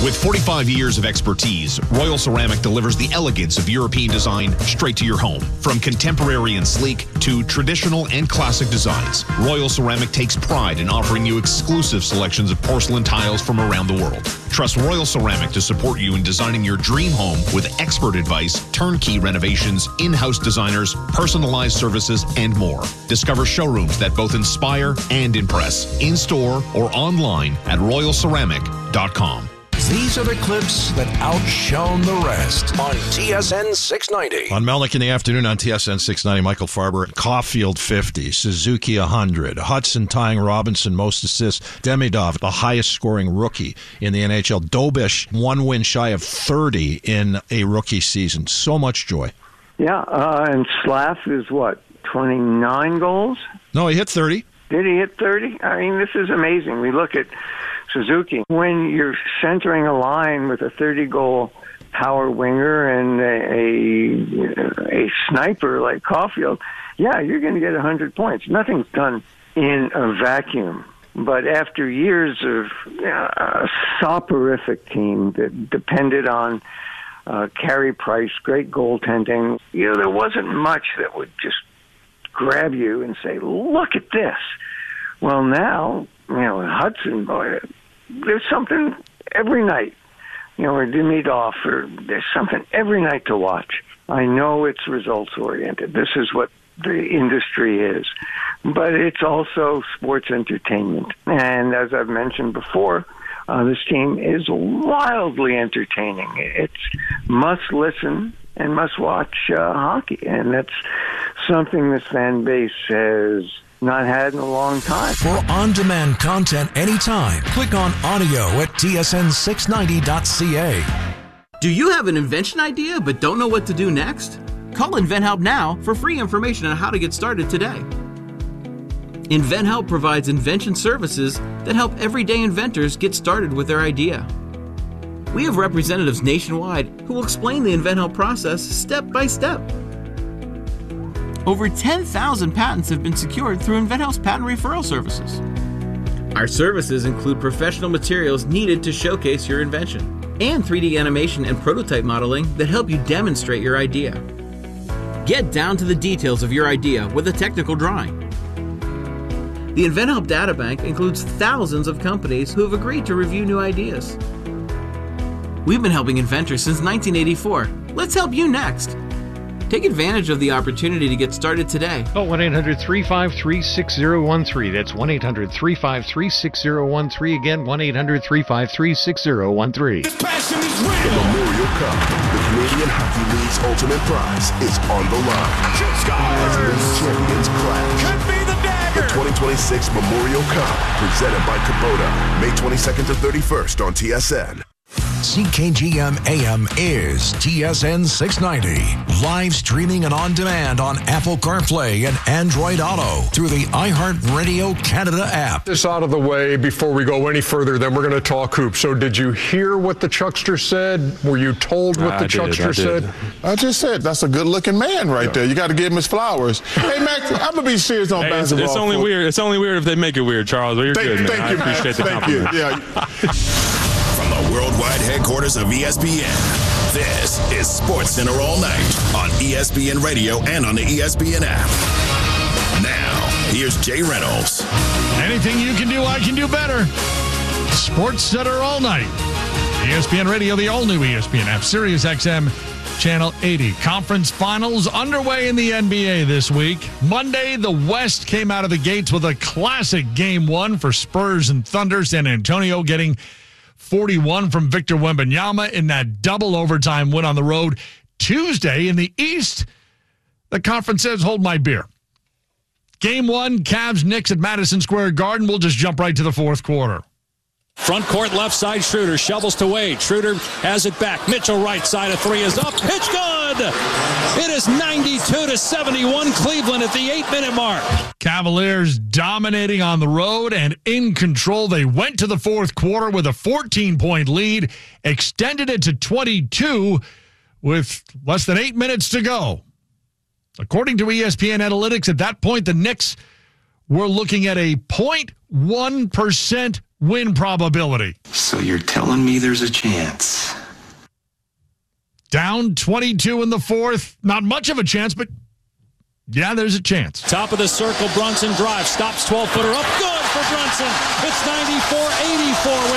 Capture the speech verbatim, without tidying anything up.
With forty-five years of expertise, Royal Ceramic delivers the elegance of European design straight to your home. From contemporary and sleek to traditional and classic designs, Royal Ceramic takes pride in offering you exclusive selections of porcelain tiles from around the world. Trust Royal Ceramic to support you in designing your dream home with expert advice, turnkey renovations, in-house designers, personalized services, and more. Discover showrooms that both inspire and impress, in-store or online at royal ceramic dot com. These are the clips that outshone the rest on T S N six ninety. On Melnick in the afternoon on T S N six ninety, Michael Farber, Caulfield fifty, Suzuki one hundred, Hudson tying Robinson most assists, Demidov, the highest scoring rookie in the N H L, Dobish, one win shy of thirty in a rookie season. So much joy. Yeah, uh, and Slav is what, twenty-nine goals? No, he hit thirty. Did he hit thirty? I mean, this is amazing. We look at Suzuki. When you're centering a line with a thirty-goal power winger and a, a, a sniper like Caulfield, yeah, you're going to get one hundred points. Nothing's done in a vacuum. But after years of uh, a soporific team that depended on uh, Carey Price, great goaltending, you know, there wasn't much that would just grab you and say, look at this. Well, now, you know, Hudson, boy, there's something every night, you know, or Demidov, or there's something every night to watch. I know it's results-oriented. This is what the industry is. But it's also sports entertainment. And as I've mentioned before, uh, this team is wildly entertaining. It's must-listen and must-watch uh, hockey. And that's something this fan base has not had in a long time. For on-demand content anytime, click on audio at T S N six ninety dot C A. Do you have an invention idea but don't know what to do next? Call InventHelp now for free information on how to get started today. InventHelp provides invention services that help everyday inventors get started with their idea. We have representatives nationwide who will explain the InventHelp process step by step. Over ten thousand patents have been secured through InventHelp's patent referral services. Our services include professional materials needed to showcase your invention and three D animation and prototype modeling that help you demonstrate your idea. Get down to the details of your idea with a technical drawing. The InventHelp Databank includes thousands of companies who have agreed to review new ideas. We've been helping inventors since nineteen eighty-four. Let's help you next. Take advantage of the opportunity to get started today. Call one eight hundred three five three six zero one three. That's one eight hundred three five three six zero one three. Again, one eight hundred three five three six zero one three. This passion is real. The Memorial Cup, the Canadian Hockey League's ultimate prize, is on the line. As league champions clash. Could be the dagger. The twenty twenty-six Memorial Cup, presented by Kubota, May twenty-second to thirty-first on T S N. C K G M A M is T S N six ninety. Live streaming and on demand on Apple CarPlay and Android Auto through the iHeartRadio Canada app. This out of the way before we go any further, then we're going to talk hoops. So did you hear what the Chuckster said? Were you told what the I Chuckster did, I said? I just said, that's a good-looking man right yeah. there. You got to give him his flowers. Hey, Max, I'm going to be serious on hey, basketball. It's, it's only weird. It's only weird if they make it weird, Charles. You're thank, good, man. Thank I you, appreciate the thank compliment. You. Yeah. From the worldwide headquarters of E S P N, this is Sports Center All Night on E S P N Radio and on the E S P N app. Now, here's Jay Reynolds. Anything you can do, I can do better. Sports Center All Night. E S P N Radio, the all-new E S P N app, Sirius X M, Channel eighty. Conference finals underway in the N B A this week. Monday, the West came out of the gates with a classic game one for Spurs and Thunder. San Antonio getting forty-one from Victor Wembanyama in that double overtime win on the road. Tuesday in the East, the conference says, hold my beer. Game one, Cavs, Knicks at Madison Square Garden. We'll just jump right to the fourth quarter. Front court, left side, Schroeder shovels to Wade. Schroeder has it back. Mitchell, right side, of three is up. Pitch good! It is ninety-two to seventy-one, Cleveland at the eight-minute mark. Cavaliers dominating on the road and in control. They went to the fourth quarter with a fourteen-point lead, extended it to twenty-two with less than eight minutes to go. According to E S P N Analytics, at that point, the Knicks were looking at a zero point one percent win probability. So you're telling me there's a chance? Down twenty-two in the fourth. Not much of a chance, but yeah, there's a chance. Top of the circle, Brunson drives, stops twelve-footer up. Good for Brunson. It's ninety-four eighty-four with